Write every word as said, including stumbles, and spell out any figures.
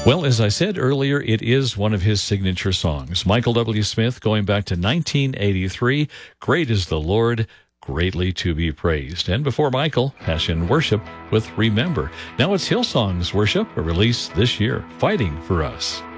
Well, as I said earlier, it is one of his signature songs. Michael W. Smith, going back to nineteen eighty-three, Great is the Lord, greatly to be praised. And before Michael, Passion Worship with Remember. Now it's Hillsong's Worship, a release this year, Fighting for Us.